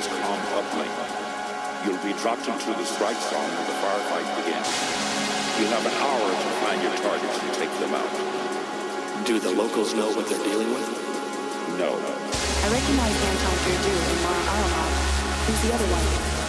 is calm uplink. You'll be dropped into the strike zone when the firefight begins. You'll have an hour to find your targets and take them out. Do the locals know what they're dealing with? No. I recognize Anton Verdu and Mara Aralov. Who's the other one?